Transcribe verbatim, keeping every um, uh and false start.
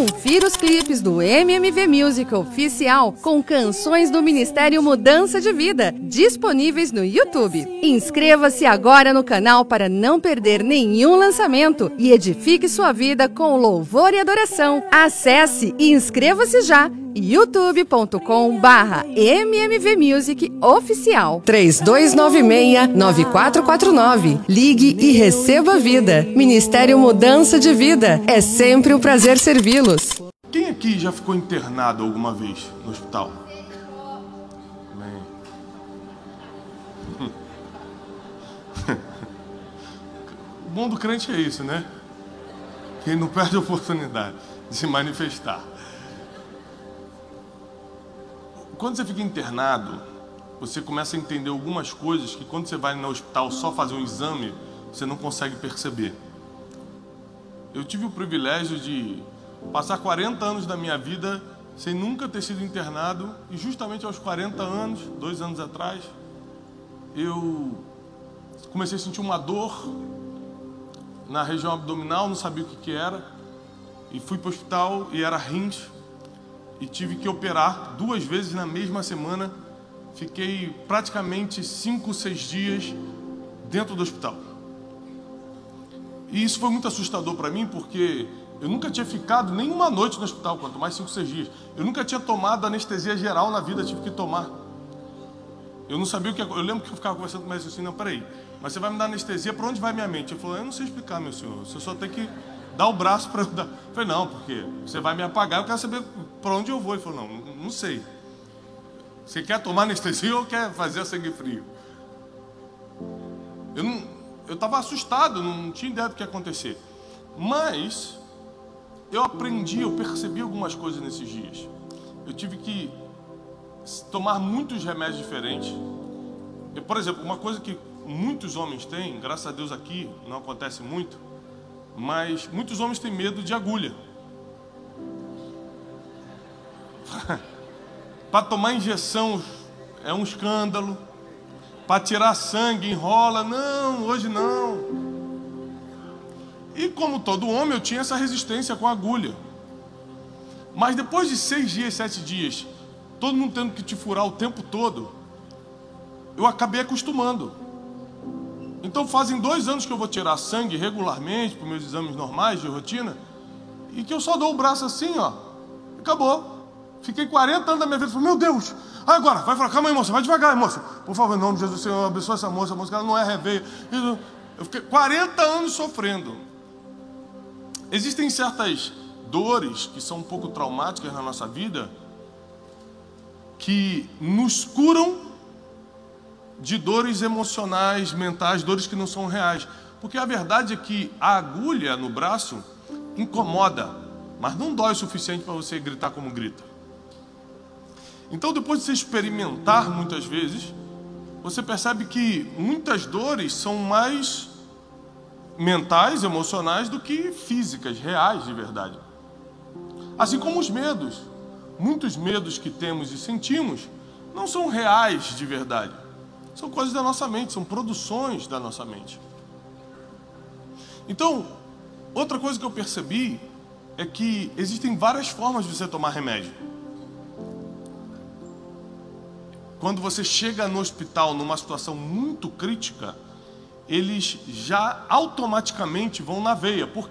Confira os clipes do M M V Music Oficial com canções do Ministério Mudança de Vida, disponíveis no YouTube. Inscreva-se agora no canal para não perder nenhum lançamento e edifique sua vida com louvor e adoração. Acesse e inscreva-se já! youtube ponto com barra M M V Music Oficial. três dois nove seis, nove quatro quatro nove. Ligue e receba vida. Ministério Mudança de Vida. É sempre um prazer servi-los. Quem aqui já ficou internado alguma vez no hospital? Bem. O bom do crente é isso, né? Que ele não perde a oportunidade de se manifestar. Quando você fica internado, você começa a entender algumas coisas que quando você vai no hospital só fazer um exame, você não consegue perceber. Eu tive o privilégio de passar quarenta anos da minha vida sem nunca ter sido internado, e justamente aos quarenta anos, dois anos atrás, eu comecei a sentir uma dor na região abdominal, não sabia o que que era, e fui para o hospital e era rins. E tive que operar duas vezes na mesma semana. Fiquei praticamente cinco, seis dias dentro do hospital. E isso foi muito assustador para mim, porque eu nunca tinha ficado nem uma noite no hospital, quanto mais cinco, seis dias. Eu nunca tinha tomado anestesia geral na vida, tive que tomar. Eu não sabia o que... Eu lembro que eu ficava conversando com o médico assim, não, peraí, mas você vai me dar anestesia, para onde vai minha mente? Ele falou, eu não sei explicar, meu senhor, você só tem que... dá o braço para eu dar. Eu falei, não, porque você vai me apagar, eu quero saber para onde eu vou. Ele falou, não, não sei. Você quer tomar anestesia ou quer fazer sangue frio? Eu não, eu estava assustado, não tinha ideia do que ia acontecer. Mas eu aprendi, eu percebi algumas coisas nesses dias. Eu tive que tomar muitos remédios diferentes. Eu, por exemplo, uma coisa que muitos homens têm, graças a Deus aqui não acontece muito, mas muitos homens têm medo de agulha. Para tomar injeção é um escândalo. Para tirar sangue enrola. Não, hoje não. E como todo homem, eu tinha essa resistência com a agulha. Mas depois de seis dias, sete dias, todo mundo tendo que te furar o tempo todo, eu acabei acostumando. Então fazem dois anos que eu vou tirar sangue regularmente para os meus exames normais de rotina, e que eu só dou o braço assim, ó, e acabou. Fiquei quarenta anos da minha vida, falei, meu Deus, ah, agora, vai falar, calma aí, moça, vai devagar, moça. Por favor, em nome de Jesus, Senhor, abençoa essa moça, a moça, ela não é reveio. Eu fiquei quarenta anos sofrendo. Existem certas dores que são um pouco traumáticas na nossa vida, que nos curam de dores emocionais, mentais, dores que não são reais. Porque a verdade é que a agulha no braço incomoda, mas não dói o suficiente para você gritar como grita. Então, depois de você experimentar muitas vezes, você percebe que muitas dores são mais mentais, emocionais, do que físicas, reais de verdade. Assim como os medos. Muitos medos que temos e sentimos não são reais de verdade. São coisas da nossa mente, são produções da nossa mente. Então, outra coisa que eu percebi é que existem várias formas de você tomar remédio. Quando você chega no hospital numa situação muito crítica, eles já automaticamente vão na veia. Por